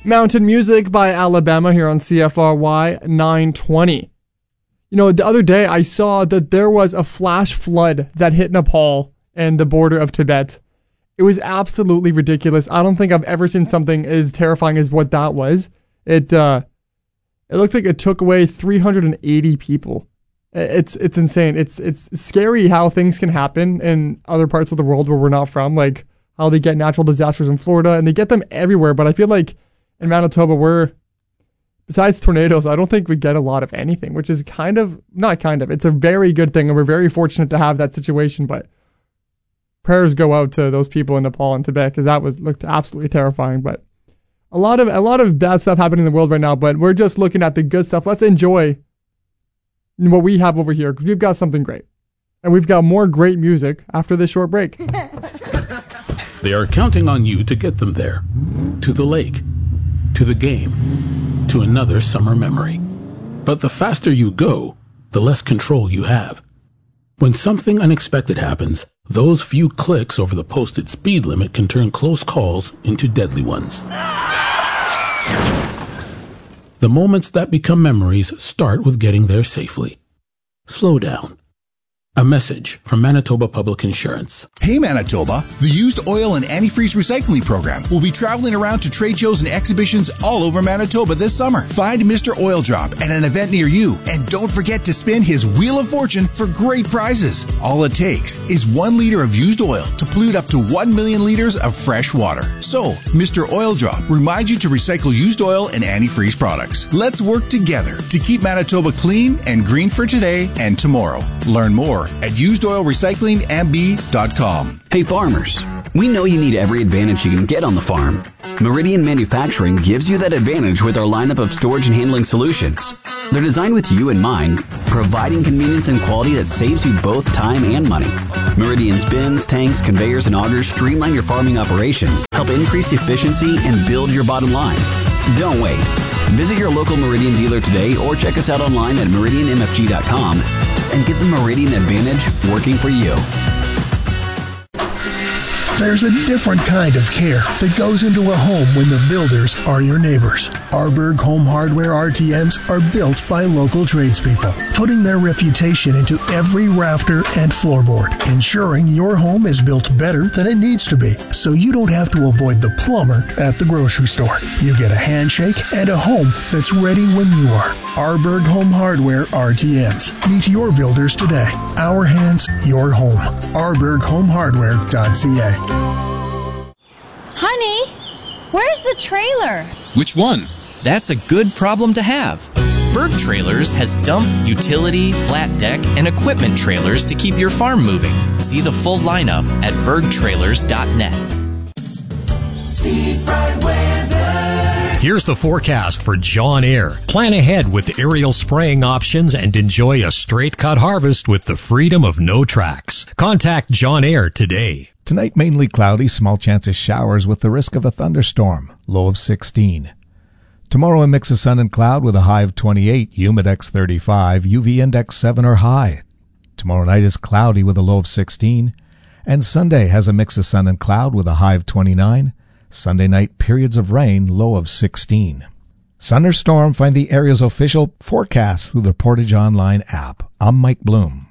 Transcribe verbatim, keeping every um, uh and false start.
Mountain Music by Alabama here on C F R Y nine twenty. You know, the other day I saw that there was a flash flood that hit Nepal and the border of Tibet. It was absolutely ridiculous. I don't think I've ever seen something as terrifying as what that was. It uh, it looked like it took away three hundred eighty people. It's it's insane. It's it's scary how things can happen in other parts of the world where we're not from, like how they get natural disasters in Florida, and they get them everywhere. But I feel like in Manitoba, we're, besides tornadoes, I don't think we get a lot of anything, which is kind of, not kind of, it's a very good thing, and we're very fortunate to have that situation, but prayers go out to those people in Nepal and Tibet, because that was looked absolutely terrifying. But a lot of a lot of bad stuff happening in the world right now, but we're just looking at the good stuff. Let's enjoy what we have over here, because we've got something great. And we've got more great music after this short break. They are counting on you to get them there, to the lake, to the game, to another summer memory. But the faster you go, the less control you have. When something unexpected happens, those few clicks over the posted speed limit can turn close calls into deadly ones. The moments that become memories start with getting there safely. Slow down. A message from Manitoba Public Insurance. Hey Manitoba, the Used Oil and Antifreeze Recycling Program will be traveling around to trade shows and exhibitions all over Manitoba this summer. Find Mister Oil Drop at an event near you, and don't forget to spin his Wheel of Fortune for great prizes. All it takes is one liter of used oil to pollute up to one million liters of fresh water. So, Mister Oil Drop reminds you to recycle used oil and antifreeze products. Let's work together to keep Manitoba clean and green for today and tomorrow. Learn more at used oil recycling m b dot com. Hey farmers, we know you need every advantage you can get on the farm. Meridian Manufacturing gives you that advantage with our lineup of storage and handling solutions. They're designed with you in mind, providing convenience and quality that saves you both time and money. Meridian's bins, tanks, conveyors, and augers streamline your farming operations, help increase efficiency, and build your bottom line. Don't wait. Visit your local Meridian dealer today or check us out online at meridian m f g dot com and get the Meridian Advantage working for you. There's a different kind of care that goes into a home when the builders are your neighbors. Arberg Home Hardware R T Ms are built by local tradespeople, putting their reputation into every rafter and floorboard, ensuring your home is built better than it needs to be, so you don't have to avoid the plumber at the grocery store. You get a handshake and a home that's ready when you are. Arberg Home Hardware R T Ms. Meet your builders today. Our hands, your home. arberg home hardware dot c a. Honey, where's the trailer? Which one? That's a good problem to have. Berg Trailers has dump, utility, flat deck, and equipment trailers to keep your farm moving. See the full lineup at berg trailers dot net. Steve Bright Weather. Here's the forecast for John Eyre. Plan ahead with aerial spraying options and enjoy a straight cut harvest with the freedom of no tracks. Contact John Eyre today. Tonight, mainly cloudy, small chance of showers with the risk of a thunderstorm, low of sixteen. Tomorrow, a mix of sun and cloud with a high of twenty-eight, humidex thirty-five, U V index seven or high. Tomorrow night is cloudy with a low of sixteen. And Sunday has a mix of sun and cloud with a high of twenty-nine. Sunday night, periods of rain, low of sixteen. Sun or storm, find the area's official forecast through the Portage Online app. I'm Mike Bloom.